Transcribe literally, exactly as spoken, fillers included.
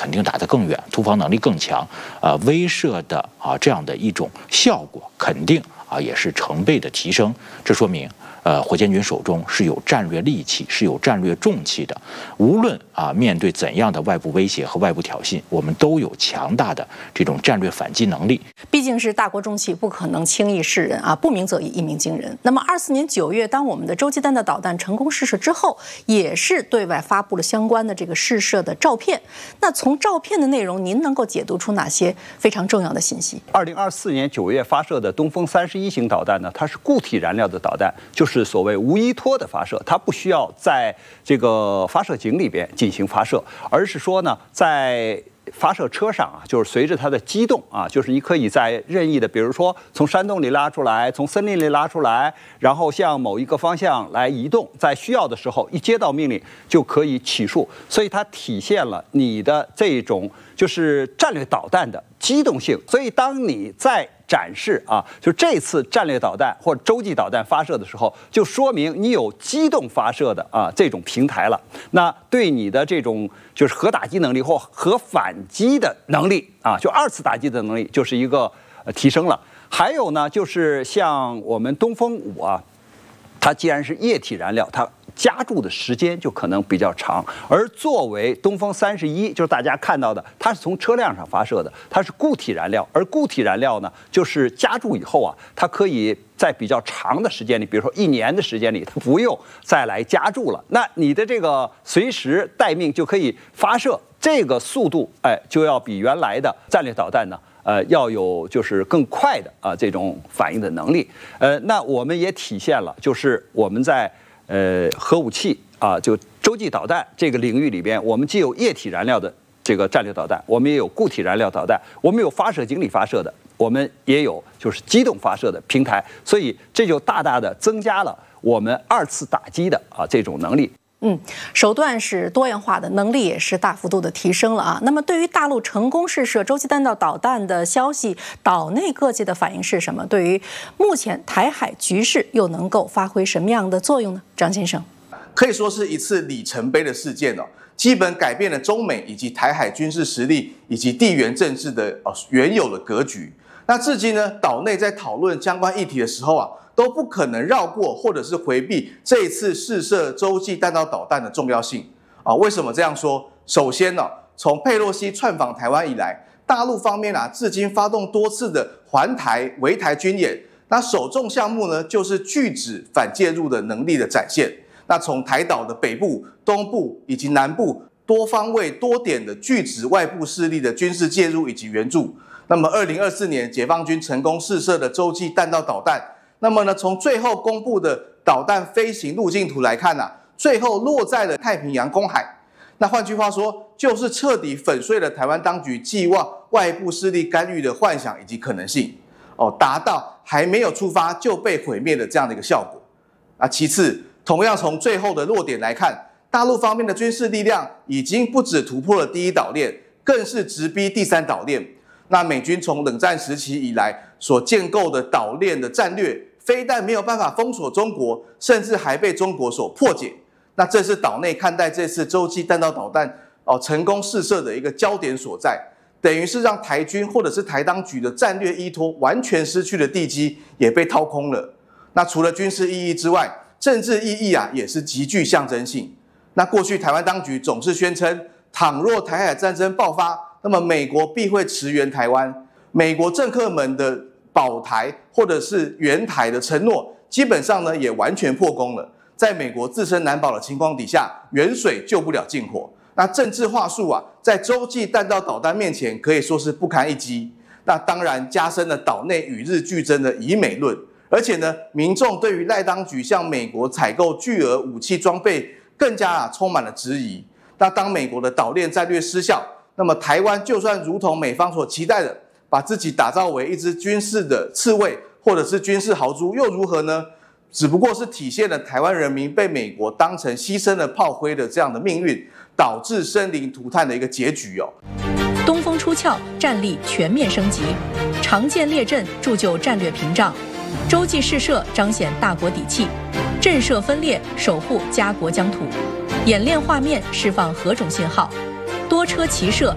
肯定打得更远，突防能力更强，呃，威慑的啊这样的一种效果肯定啊也是成倍的提升。这说明呃火箭军手中是有战略利器，是有战略重器的。无论啊面对怎样的外部威胁和外部挑衅，我们都有强大的这种战略反击能力。 毕竟是大国重器，不可能轻易示人啊！不鸣则已，一鸣惊人。那么，二四年九月，当我们的洲际弹道导弹成功试射之后，也是对外发布了相关的这个试射的照片。那从照片的内容，您能够解读出哪些非常重要的信息？ 二零二四年九月发射的东风三十一型导弹呢，它是固体燃料的导弹，就是所谓无依托的发射，它不需要在这个发射井里边进行发射，而是说呢，在发射车上啊，就是随着它的机动啊，就是你可以在任意的，比如说从山洞里拉出来，从森林里拉出来，然后向某一个方向来移动，在需要的时候一接到命令就可以起诉，所以它体现了你的这种就是战略导弹的机动性。所以当你在展示啊，就这次战略导弹或者洲际导弹发射的时候，就说明你有机动发射的啊这种平台了。那对你的这种就是核打击能力或核反击的能力啊，就二次打击的能力就是一个呃提升了。还有呢，就是像我们东风五啊，它既然是液体燃料，它加注的时间就可能比较长，而作为东风三十一，就是大家看到的，它是从车辆上发射的，它是固体燃料，而固体燃料呢，就是加注以后啊，它可以在比较长的时间里，比如说一年的时间里，它不用再来加注了。那你的这个随时待命就可以发射，这个速度，哎，就要比原来的战略导弹呢。呃，要有就是更快的啊、呃、这种反应的能力。呃，那我们也体现了，就是我们在呃核武器啊，就洲际导弹这个领域里边，我们既有液体燃料的这个战略导弹，我们也有固体燃料导弹，我们有发射井里发射的，我们也有就是机动发射的平台，所以这就大大的增加了我们二次打击的啊这种能力。 嗯，手段是多样化的，能力也是大幅度的提升了啊。那么，对于大陆成功试射洲际弹道导弹的消息，岛内各界的反应是什么？对于目前台海局势又能够发挥什么样的作用呢？张先生， 可以说是一次里程碑的事件哦，基本改变了中美以及台海军事实力以及地缘政治的哦原有的格局。那至今呢，岛内在讨论相关议题的时候啊，都不可能绕过或者是回避这一次试射洲际弹道导弹的重要性啊。为什么这样说？首先呢、啊，从佩洛西窜访台湾以来，大陆方面啊，至今发动多次的环台、围台军演，那首重项目呢，就是拒止反介入的能力的展现。那从台岛的北部、东部以及南部多方位、多点的拒止外部势力的军事介入以及援助。那么，二零二四年解放军成功试射的洲际弹道导弹。那么呢，从最后公布的导弹飞行路径图来看啊，最后落在了太平洋公海。那换句话说，就是彻底粉碎了台湾当局寄望外部势力干预的幻想以及可能性，哦，达到还没有出发就被毁灭的这样的一个效果。啊，其次，同样从最后的落点来看，大陆方面的军事力量已经不止突破了第一岛链，更是直逼第三岛链。那美军从冷战时期以来所建构的岛链的战略，非但没有办法封锁中国，甚至还被中国所破解。那这是岛内看待这次洲际弹道导弹哦成功试射的一个焦点所在，等于是让台军或者是台当局的战略依托完全失去了地基，也被掏空了。那除了军事意义之外，政治意义啊也是极具象征性。那过去台湾当局总是宣称，倘若台海战争爆发，那么美国必会驰援台湾，美国政客们的保台或者是援台的承诺，基本上呢也完全破功了。在美国自身难保的情况底下，远水救不了近火。那政治话术啊，在洲际弹道导弹面前可以说是不堪一击。那当然加深了岛内与日俱增的以美论，而且呢，民众对于赖当局向美国采购巨额武器装备更加啊充满了质疑。那当美国的岛链战略失效，那么台湾就算如同美方所期待的，把自己打造为一支军事的刺猬或者是军事豪猪又如何呢？只不过是体现了台湾人民被美国当成牺牲了炮灰的这样的命运，导致生灵涂炭的一个结局哦。 东风出鞘，战力全面升级，常见列阵铸就战略屏障，洲际试射彰显大国底气，震慑分裂守护家国疆土，演练画面释放何种信号，多车齐射